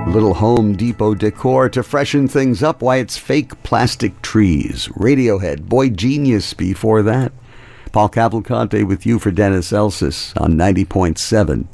Little Home Depot decor to freshen things up. Why, it's fake plastic trees. Radiohead, Boy Genius before that. Paul Cavalcante with you for Dennis Elsis on 90.7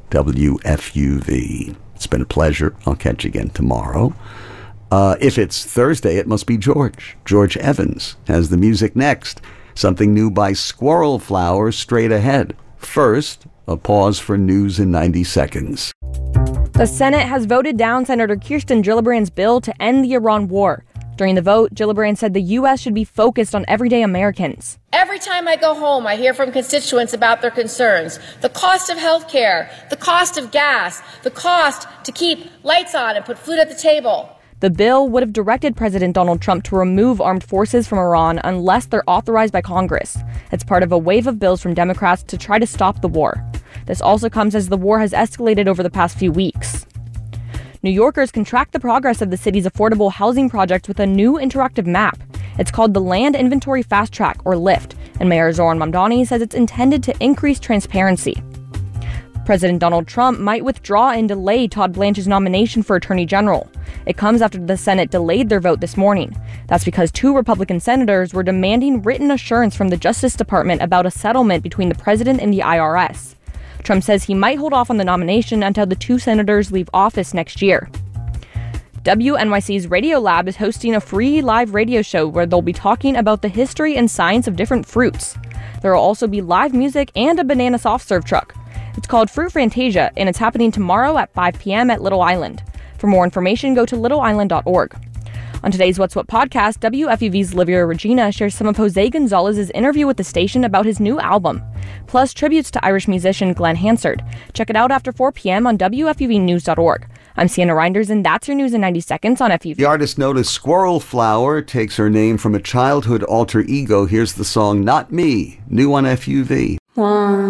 WFUV. It's been a pleasure. I'll catch you again tomorrow. If it's Thursday, it must be George. George Evans has the music next. Something new by Squirrel Flower straight ahead. First, a pause for news in 90 seconds. The Senate has voted down Senator Kirsten Gillibrand's bill to end the Iran war. During the vote, Gillibrand said the U.S. should be focused on everyday Americans. Every time I go home, I hear from constituents about their concerns. The cost of health care, the cost of gas, the cost to keep lights on and put food at the table. The bill would have directed President Donald Trump to remove armed forces from Iran unless they're authorized by Congress. It's part of a wave of bills from Democrats to try to stop the war. This also comes as the war has escalated over the past few weeks. New Yorkers can track the progress of the city's affordable housing projects with a new interactive map. It's called the Land Inventory Fast Track, or LIFT, and Mayor Zoran Mamdani says it's intended to increase transparency. President Donald Trump might withdraw and delay Todd Blanche's nomination for Attorney General. It comes after the Senate delayed their vote this morning. That's because 2 Republican senators were demanding written assurance from the Justice Department about a settlement between the president and the IRS. Trump says he might hold off on the nomination until the 2 senators leave office next year. WNYC's Radio Lab is hosting a free live radio show where they'll be talking about the history and science of different fruits. There will also be live music and a banana soft serve truck. It's called Fruit Fantasia, and it's happening tomorrow at 5 p.m. at Little Island. For more information, go to littleisland.org. On today's What's What podcast, WFUV's Livia Regina shares some of Jose Gonzalez's interview with the station about his new album, plus tributes to Irish musician Glenn Hansard. Check it out after 4 p.m. on WFUVnews.org. I'm Sienna Reinders, and that's your news in 90 seconds on FUV. The artist known as Squirrel Flower takes her name from a childhood alter ego. Here's the song Not Me, new on FUV. 1